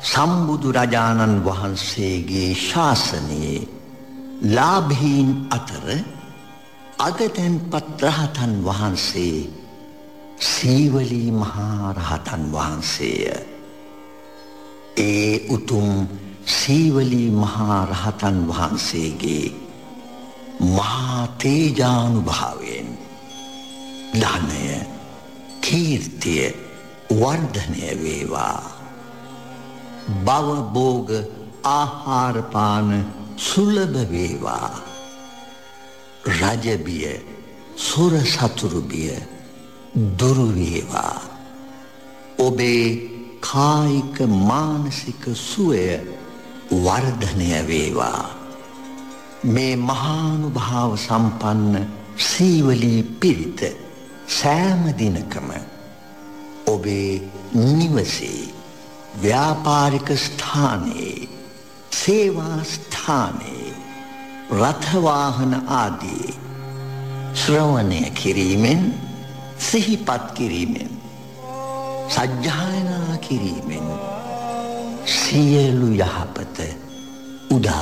සම්බුදුරජාණන් වහන්සේගේ ශාසනයේ ලාභීන් අතර අගතැන්පත් රහතන් වහන්සේ සීවලී මහා රහතන් වහන්සේය. ඒ උතුම් සීවලී මහා රහතන් වහන්සේගේ මහා තේජානුභාවයෙන් ධනය කීර්තිය වර්ධනය වේවා. භවභෝග ආහාරපාන සුලභ වේවා. රජබිය සුර සතුරුබිය දුරු වේවා. ඔබේ කායික මානසික සුවය වර්ධනය වේවා. මේ මහානුභාව සම්පන්න සීවලී පිරිත සෑම දිනකම ඔබේ නිවසේ ව්‍යාපාරික ස්ථානයේ සේවා ස්ථානයේ රථවාහන ආදී ශ්‍රවණය කිරීමෙන් සිහිපත් කිරීමෙන් සජ්ජායනා කිරීමෙන් සියලු යහපත උදා